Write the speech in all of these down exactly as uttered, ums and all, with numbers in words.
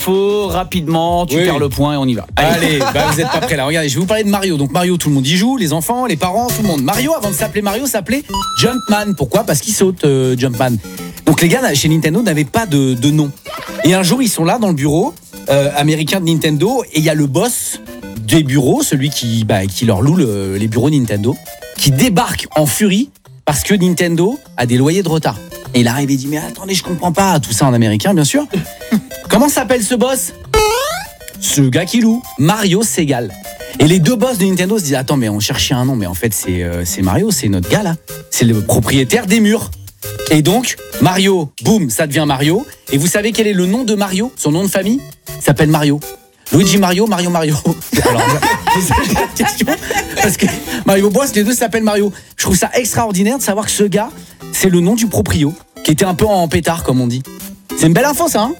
Faut rapidement, tu Oui. perds le point et on y va. Allez, bah vous êtes pas prêts là. Regardez, je vais vous parler de Mario. Donc Mario, tout le monde y joue, les enfants, les parents, tout le monde. Mario, avant de s'appeler Mario, s'appelait Jumpman. Pourquoi ? Parce qu'il saute, euh, Jumpman. Donc les gars chez Nintendo n'avaient pas de, de nom. Et un jour, ils sont là dans le bureau euh, américain de Nintendo et il y a le boss des bureaux, celui qui, bah, qui leur loue le, les bureaux Nintendo, qui débarque en furie parce que Nintendo a des loyers de retard. Et il arrive et dit mais attendez, je comprends pas, tout ça en américain bien sûr. Comment s'appelle ce boss ? Ce gars qui loue, Mario Segal. Et les deux boss de Nintendo se disent attends mais on cherchait un nom, mais en fait c'est euh, c'est Mario, c'est notre gars là, c'est le propriétaire des murs. Et donc Mario, boum, ça devient Mario. Et vous savez quel est le nom de Mario ? Son nom de famille ? Il s'appelle Mario. Luigi Mario, Mario Mario. Alors, c'est la question parce que Mario Bros, les deux s'appellent Mario. Je trouve ça extraordinaire de savoir que ce gars, c'est le nom du proprio, qui était un peu en pétard comme on dit. C'est une belle info ça, hein ?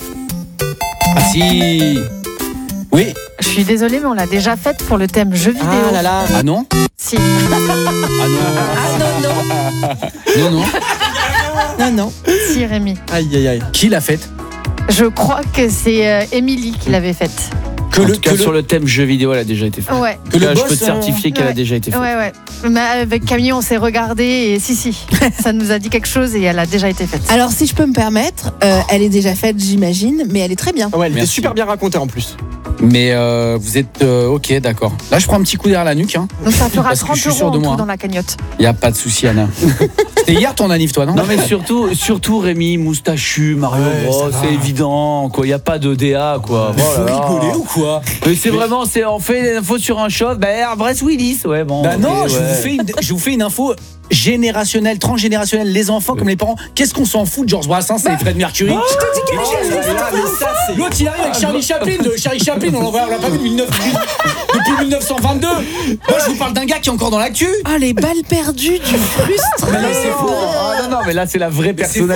Ah si. Oui. Je suis désolée, mais on l'a déjà faite pour le thème jeux vidéo. Ah là là. Ah non ? Si. Ah non. Ah non, non. Non, non. Non, non. Si, Rémi. Aïe, aïe, aïe. Qui l'a faite ? Je crois que c'est euh, Émilie qui l'avait faite. Que En le, tout cas, que le- sur le thème jeux vidéo, elle a déjà été faite. Ouais. Que le Là, je boss, peux te euh, certifier qu'elle a ouais. déjà été faite. Ouais, ouais. Mais avec Camille, on s'est regardé et si, si. Ça nous a dit quelque chose et elle a déjà été faite. Alors, si je peux me permettre, euh, elle est déjà faite, j'imagine, mais elle est très bien. Ah ouais, elle était Merci. super bien racontée en plus. Mais euh, vous êtes euh, ok, d'accord. Là, je prends un petit coup derrière la nuque. Hein. Donc ça fera Parce que je trente suis euros sûr de en moi, tout hein. dans la cagnotte. Y a pas de souci, Anna. C'était hier ton anniv, toi, non ? Non mais surtout, surtout Rémi, moustachu, Mario Ouais, Bros, ça c'est va. évident, quoi. Y a pas de D A, quoi. Mais Oh faut là là. rigoler ou quoi ? Mais c'est vraiment, c'est on fait des infos sur un shop. Ben Brest Willis, ouais bon. Bah ok, non, je, ouais. vous fais une, je vous fais une info générationnelle, transgénérationnelle. Les enfants comme les parents, qu'est-ce qu'on s'en fout de Georges Brassens et Fred Mercury ? Oh là, mais ça, c'est- L'autre il arrive avec Charlie Chaplin, de Charlie Chaplin, on l'a on l'a pas vu depuis dix-neuf depuis mille neuf cent vingt-deux. Moi je vous parle d'un gars qui est encore dans l'actu. Ah, les balles perdues du frustre. Mais là, c'est faux. Ah non non, mais là c'est la vraie Mais c'est personnalité.